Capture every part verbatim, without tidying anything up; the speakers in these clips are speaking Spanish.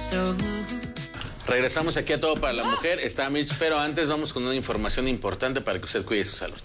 Regresamos aquí a Todo para la Mujer. Está Mitch, pero antes vamos con una información importante para que usted cuide su salud.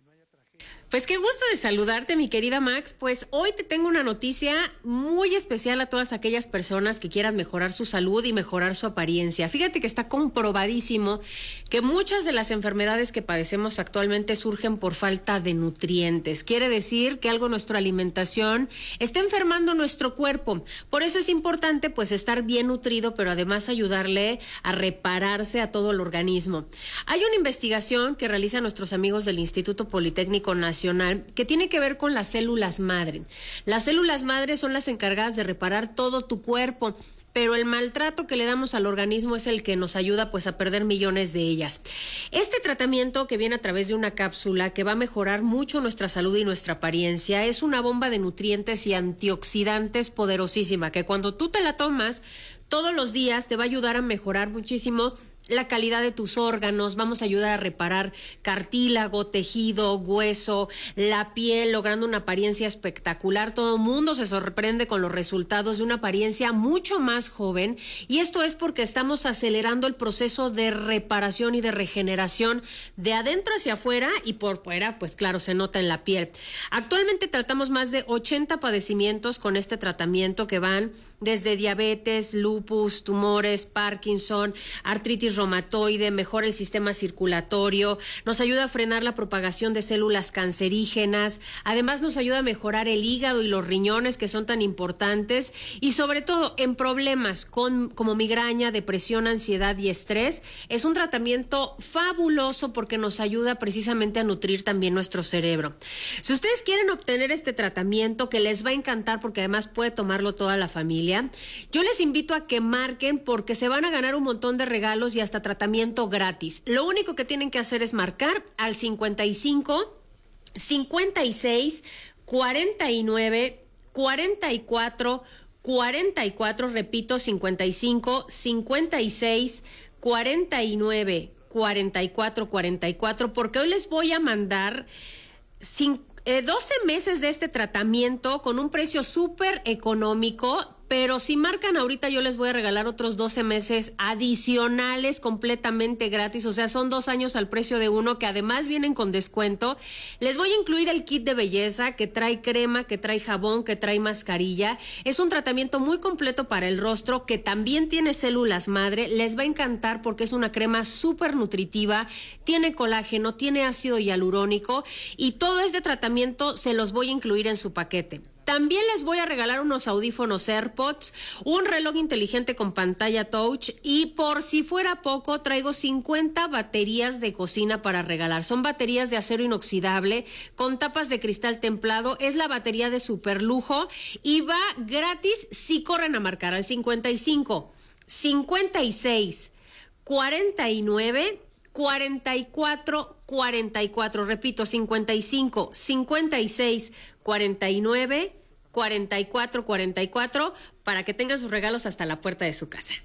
Pues qué gusto de saludarte, mi querida Max. Pues hoy te tengo una noticia muy especial a todas aquellas personas que quieran mejorar su salud y mejorar su apariencia. Fíjate que está comprobadísimo que muchas de las enfermedades que padecemos actualmente surgen por falta de nutrientes. Quiere decir que algo en nuestra alimentación está enfermando nuestro cuerpo. Por eso es importante pues estar bien nutrido, pero además ayudarle a repararse a todo el organismo. Hay una investigación que realizan nuestros amigos del Instituto Politécnico Nacional que tiene que ver con las células madre. Las células madre son las encargadas de reparar todo tu cuerpo, pero el maltrato que le damos al organismo es el que nos ayuda pues a perder millones de ellas. Este tratamiento que viene a través de una cápsula que va a mejorar mucho nuestra salud y nuestra apariencia es una bomba de nutrientes y antioxidantes poderosísima que cuando tú te la tomas todos los días te va a ayudar a mejorar muchísimo la calidad de tus órganos, vamos a ayudar a reparar cartílago, tejido, hueso, la piel, logrando una apariencia espectacular. Todo el mundo se sorprende con los resultados de una apariencia mucho más joven, y esto es porque estamos acelerando el proceso de reparación y de regeneración de adentro hacia afuera, y por fuera, pues claro, se nota en la piel. Actualmente tratamos más de ochenta padecimientos con este tratamiento que van desde diabetes, lupus, tumores, Parkinson, artritis reumatoide, mejora el sistema circulatorio, nos ayuda a frenar la propagación de células cancerígenas, además nos ayuda a mejorar el hígado y los riñones, que son tan importantes, y sobre todo en problemas con, como migraña, depresión, ansiedad y estrés. Es un tratamiento fabuloso porque nos ayuda precisamente a nutrir también nuestro cerebro. Si ustedes quieren obtener este tratamiento, que les va a encantar porque además puede tomarlo toda la familia, yo les invito a que marquen porque se van a ganar un montón de regalos y hasta tratamiento gratis. Lo único que tienen que hacer es marcar al cincuenta y cinco, cincuenta y seis, cuarenta y nueve, cuarenta y cuatro, cuarenta y cuatro, repito, cincuenta y cinco, cincuenta y seis, cuarenta y nueve, cuarenta y cuatro, cuarenta y cuatro, porque hoy les voy a mandar cinco Eh, doce meses de este tratamiento con un precio súper económico, pero si marcan ahorita yo les voy a regalar otros doce meses adicionales completamente gratis, o sea, son dos años al precio de uno, que además vienen con descuento. Les voy a incluir el kit de belleza que trae crema, que trae jabón, que trae mascarilla. Es un tratamiento muy completo para el rostro que también tiene células madre. Les va a encantar porque es una crema súper nutritiva, tiene colágeno, tiene ácido hialurónico, y todo este tratamiento se los voy a incluir en su paquete. También les voy a regalar unos audífonos AirPods, un reloj inteligente con pantalla touch, y por si fuera poco traigo cincuenta baterías de cocina para regalar. Son baterías de acero inoxidable con tapas de cristal templado. Es la batería de super lujo y va gratis si corren a marcar al cincuenta y cinco, cincuenta y seis, cuarenta y nueve, cuarenta y cuatro, cuarenta y cuatro. Repito, cincuenta y cinco, cincuenta y seis, cuarenta y nueve, cuarenta y cuatro, cuarenta y cuatro, para que tengan sus regalos hasta la puerta de su casa.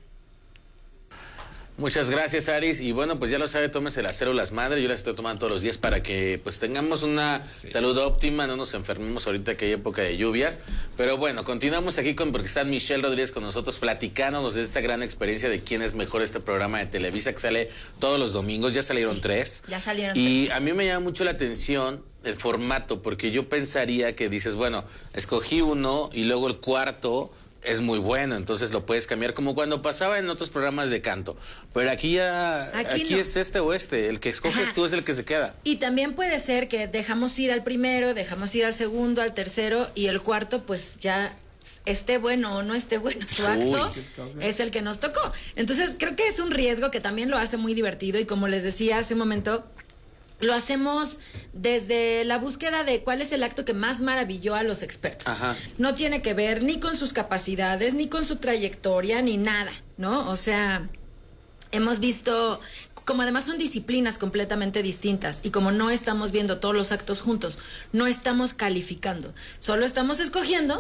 Muchas gracias, Aris. Y bueno, pues ya lo sabe, tómese las células madre. Yo las estoy tomando todos los días para que pues tengamos una sí. salud óptima, no nos enfermemos ahorita que hay época de lluvias. Pero bueno, continuamos aquí con porque está Michelle Rodríguez con nosotros platicándonos de esta gran experiencia de quién es mejor, este programa de Televisa que sale todos los domingos. Ya salieron sí, tres. Ya salieron y tres. A mí me llama mucho la atención el formato, porque yo pensaría que dices, bueno, escogí uno y luego el cuarto es muy bueno, entonces lo puedes cambiar, como cuando pasaba en otros programas de canto. Pero aquí ya, aquí, aquí no. es este o este, el que escoges Ajá. tú es el que se queda. Y también puede ser que dejamos ir al primero, dejamos ir al segundo, al tercero, y el cuarto pues ya esté bueno o no esté bueno su acto, Uy. es el que nos tocó. Entonces creo que es un riesgo que también lo hace muy divertido, y como les decía hace un momento, lo hacemos desde la búsqueda de cuál es el acto que más maravilló a los expertos. Ajá. No tiene que ver ni con sus capacidades, ni con su trayectoria, ni nada, ¿no? O sea, hemos visto, como además son disciplinas completamente distintas, y como no estamos viendo todos los actos juntos, no estamos calificando, solo estamos escogiendo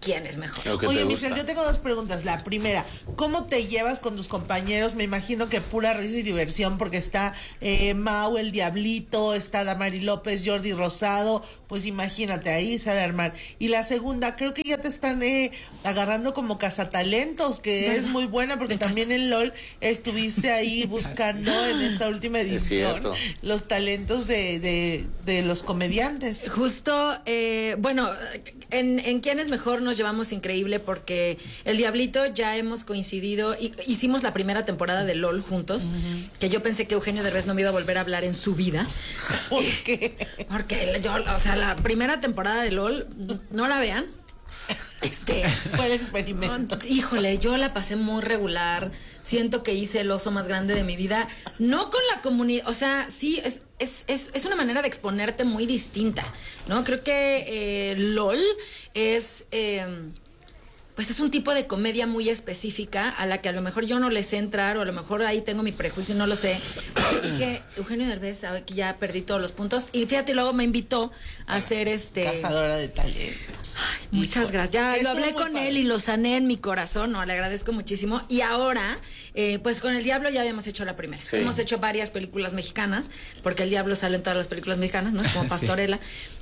quién es mejor. Oye, Michelle, yo tengo dos preguntas. La primera, ¿cómo te llevas con tus compañeros? Me imagino que pura risa y diversión, porque está eh, Mau, el Diablito, está Damari López, Jordi Rosado, pues imagínate, ahí se ha de armar. Y la segunda, creo que ya te están eh, agarrando como cazatalentos, que ¿verdad? Es muy buena, porque también en LOL estuviste ahí buscando en esta última edición los talentos de, de, de los comediantes. Justo, eh, bueno, en, en quién es mejor nos llevamos increíble, porque el Diablito ya hemos coincidido y hicimos la primera temporada de LOL juntos, uh-huh. que yo pensé que Eugenio Derbez no me iba a volver a hablar en su vida. ¿Por qué? Porque yo, o sea, la primera temporada de LOL, no la vean. Este fue el experimento. Híjole, yo la pasé muy regular. Siento que hice el oso más grande de mi vida. No con la comunidad, o sea, sí, es, es, es, es una manera de exponerte muy distinta, ¿no? Creo que eh, LOL es... Eh, pues es un tipo de comedia muy específica a la que a lo mejor yo no le sé entrar, o a lo mejor ahí tengo mi prejuicio y no lo sé. Dije, Eugenio Derbez sabe que ya perdí todos los puntos. Y fíjate, luego me invitó a hacer este... Cazadora de talentos. Ay, muchas gracias. Ya lo hablé con padre. Él y lo sané en mi corazón, no, le agradezco muchísimo. Y ahora, eh, pues con El Diablo ya habíamos hecho la primera. Sí. Hemos hecho varias películas mexicanas, porque El Diablo sale en todas las películas mexicanas, ¿no? Como Pastorela.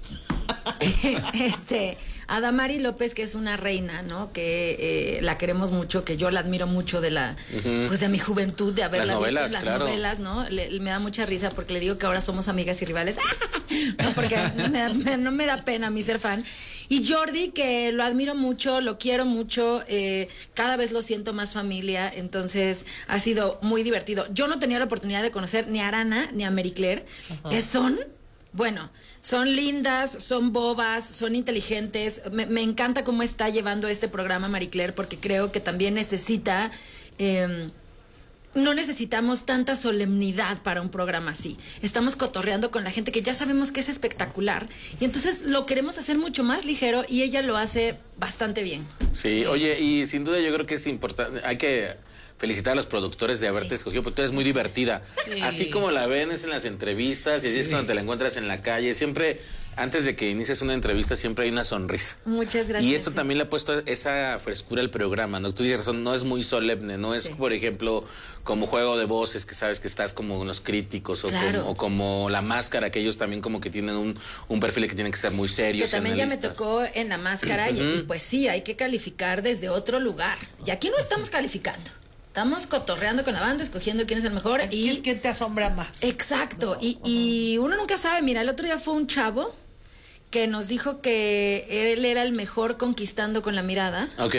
Sí. este... A Damari López, que es una reina, ¿no? Que eh, la queremos mucho, que yo la admiro mucho de la, uh-huh. pues de mi juventud, de haberla las novelas, visto en las claro. novelas, ¿no? Le, me da mucha risa porque le digo que ahora somos amigas y rivales. No, porque me da, me, no me da pena a mí ser fan. Y Jordi, que lo admiro mucho, lo quiero mucho, eh, cada vez lo siento más familia, entonces ha sido muy divertido. Yo no tenía la oportunidad de conocer ni a Arana ni a Mary Claire, uh-huh. que son... Bueno, son lindas, son bobas, son inteligentes. Me, me encanta cómo está llevando este programa Marie Claire, porque creo que también necesita... Eh, no necesitamos tanta solemnidad para un programa así. Estamos cotorreando con la gente que ya sabemos que es espectacular. Y entonces lo queremos hacer mucho más ligero y ella lo hace bastante bien. Sí, oye, y sin duda yo creo que es importante... Hay que... felicitar a los productores de haberte sí. escogido, porque tú eres muy divertida. Sí. Así como la ven es en las entrevistas, y así sí. es cuando te la encuentras en la calle. Siempre, antes de que inicies una entrevista, siempre hay una sonrisa. Muchas gracias. Y eso sí. también le ha puesto esa frescura al programa, ¿no? Tú dices razón, no es muy solemne, no es, sí. por ejemplo, como Juego de Voces, que sabes que estás como unos críticos, o, claro. como, o como La Máscara, que ellos también como que tienen un, un perfil que tienen que ser muy serios. Que también analistas. Ya me tocó en La Máscara, uh-huh. y, y pues sí, hay que calificar desde otro lugar. Y aquí no estamos calificando. Estamos cotorreando con la banda, escogiendo quién es el mejor. Y es que te asombra más. Exacto. Y, y uno nunca sabe. Mira, el otro día fue un chavo que nos dijo que él era el mejor conquistando con la mirada. Ok.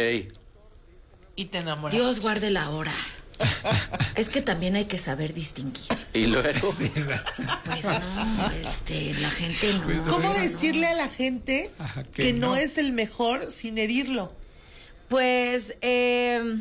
Y te enamoraste. Dios guarde la hora. Es que también hay que saber distinguir. Y luego. Sí, pues no, este, la gente no. ¿Cómo decirle no. a la gente Ajá, que, que no. no es el mejor sin herirlo? Pues, eh...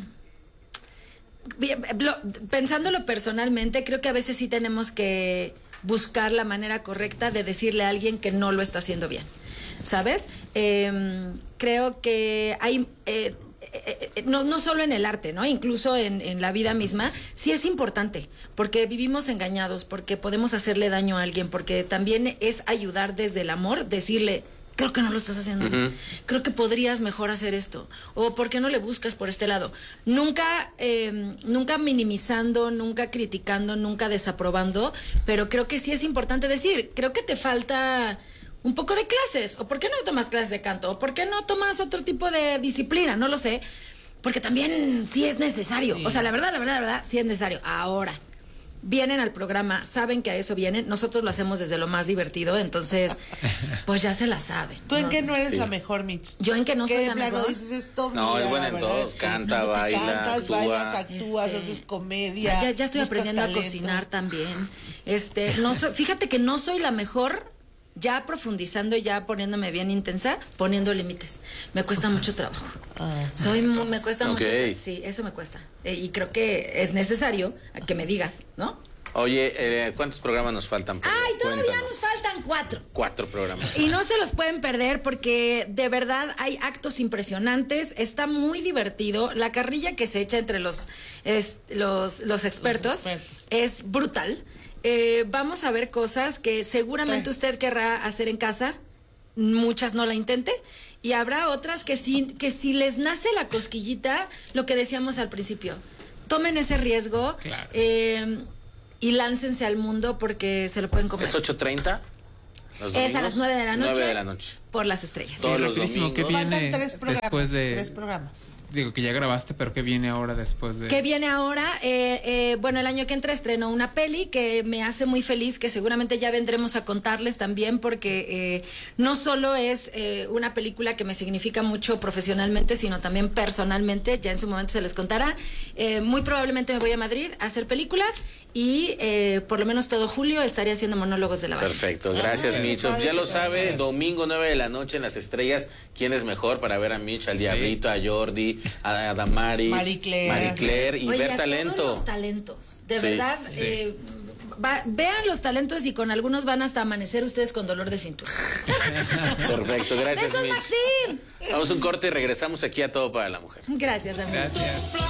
pensándolo personalmente, creo que a veces sí tenemos que buscar la manera correcta de decirle a alguien que no lo está haciendo bien, ¿sabes? Eh, creo que hay... Eh, eh, no, no solo en el arte, ¿no? Incluso en, en la vida misma, sí es importante, porque vivimos engañados, porque podemos hacerle daño a alguien, porque también es ayudar desde el amor, decirle... creo que no lo estás haciendo. Uh-huh. Creo que podrías mejor hacer esto. O ¿por qué no le buscas por este lado? Nunca, eh, nunca minimizando, nunca criticando, nunca desaprobando, pero creo que sí es importante decir, creo que te falta un poco de clases. O ¿por qué no tomas clases de canto? O ¿por qué no tomas otro tipo de disciplina? No lo sé. Porque también sí es necesario. Sí. O sea, la verdad, la verdad, la verdad, sí es necesario. Ahora, vienen al programa, saben que a eso vienen, nosotros lo hacemos desde lo más divertido, entonces, pues ya se la saben. ¿Tú en ¿no? qué no eres sí. la mejor, Mitch? Yo en que no soy la mejor. Dices esto, no, mira, es buena en todo, es canta, no baila, cantas, actúa. bailas, actúas, este, haces comedia. Ya, ya estoy aprendiendo talento. a cocinar también. Este, no soy, fíjate que no soy la mejor, ya profundizando, ya poniéndome bien intensa, poniendo límites. Me cuesta mucho trabajo. Ah, soy muy, me cuesta okay. mucho. Sí, eso me cuesta. Eh, y creo que es necesario que me digas, ¿no? Oye, eh, ¿cuántos programas nos faltan? Por Ay, todavía Cuéntanos. nos faltan cuatro. Cuatro programas. Y no se los pueden perder porque de verdad hay actos impresionantes. Está muy divertido. La carrilla que se echa entre los, es, los, los, expertos, los expertos es brutal. Eh, vamos a ver cosas que seguramente pues. usted querrá hacer en casa muchas no la intenten. Y habrá otras que sí, que si les nace la cosquillita, lo que decíamos al principio, tomen ese riesgo, claro. eh, y láncense al mundo porque se lo pueden comer. ¿Es ocho treinta? Es a las nueve de la noche. nueve de la noche. Por las estrellas. Todos los rapidísimo, ¿qué domingos. viene Faltan tres programas. después de- Tres programas. Digo que ya grabaste, pero ¿qué viene ahora después de...? ¿Qué viene ahora? Eh, eh, bueno, el año que entra estreno una peli que me hace muy feliz, que seguramente ya vendremos a contarles también, porque eh, no solo es eh, una película que me significa mucho profesionalmente, sino también personalmente, ya en su momento se les contará. Eh, muy probablemente me voy a Madrid a hacer película y eh, por lo menos todo julio estaré haciendo monólogos de la valla. Perfecto, gracias, Ah, Micho. padre, Ya lo qué sabe, padre. domingo nueve de la noche en Las Estrellas. ¿Quién es mejor para ver a Mitch, al Diablito, a Jordi, a, a Damaris, Marie Claire. Marie Claire y Oye, ver a talento? todos los talentos, de Sí, verdad. sí. eh, va- vean los talentos y con algunos van hasta amanecer ustedes con dolor de cintura. Perfecto, gracias, ¡Besos, Mitch. Maxim! Vamos a un corte y regresamos aquí a Todo para la Mujer. Gracias, amigo. Gracias.